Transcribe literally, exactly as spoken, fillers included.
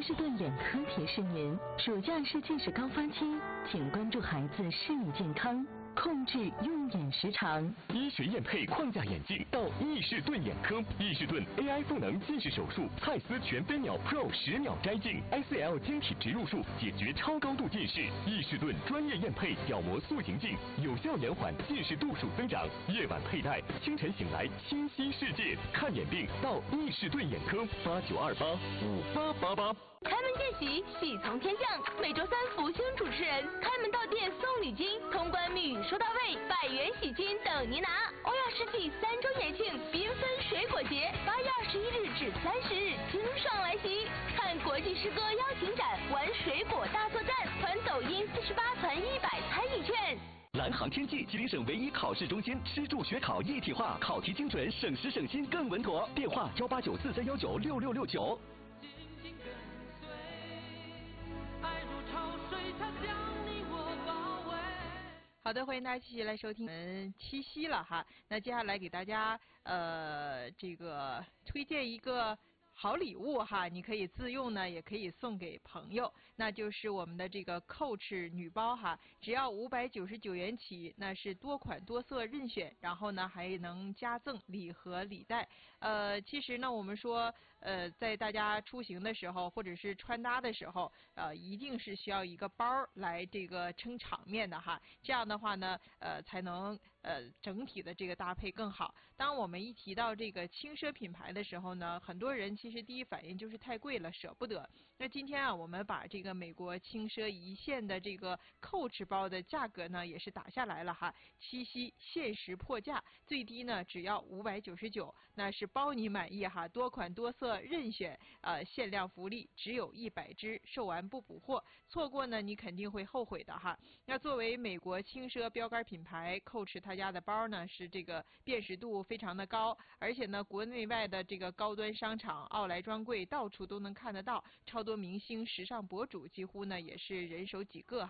士顿眼科提示您：暑假是近视高发期，请关注孩子视力健康，控制用眼时长。 医学验配框架眼镜到易士顿眼科，易士顿 A I 赋能近视手术，蔡司全飞秒 Pro 十秒摘镜 ，I C L 晶体植入术解决超高度近视。易士顿专业验配角膜塑形镜，有效延缓近视度数增长。夜晚佩戴，清晨醒来清晰世界。看眼病到易士顿眼科，八九二八五八八八。 开门见喜，喜从天降。每周三福星主持人开门到店送礼金，通关密语说到位，百元喜金等您拿。欧亚世纪三周年庆缤纷水果节，八月二十一日至三十日精爽来袭。看国际诗歌邀请展，玩水果大作战，团抖音四十八团一百参与券。 蓝航天际，吉林省唯一考试中心，吃住学考一体化，考题精准，省时省心更稳妥。电话幺八九四三幺九六六六九。 好的，欢迎大家继续来收听我们七夕了哈。那接下来给大家呃这个推荐一个好礼物哈，你可以自用呢，也可以送给朋友，那就是我们的这个 Coach 女包哈，只要五百九十九元起，那是多款多色任选，然后呢还能加赠礼盒礼袋。呃，其实呢我们说呃在大家出行的时候或者是穿搭的时候，呃一定是需要一个包来这个撑场面的哈，这样的话呢呃才能呃整体的这个搭配更好。当我们一提到这个轻奢品牌的时候呢，很多人其实第一反应就是太贵了，舍不得。那今天啊，我们把这个美国轻奢一线的这个 Coach 包的价格呢，也是打下来了哈。七夕限时破价，最低呢只要五百九十九，那是包你满意哈。多款多色任选，呃，限量福利，只有一百只，售完不补货，错过呢你肯定会后悔的哈。那作为美国轻奢标杆品牌 ，Coach 他家的包呢是这个辨识度非常的高，而且呢国内外的这个高端商场、奥莱专柜到处都能看得到，超多明星、时尚博主几乎呢也是人手几个。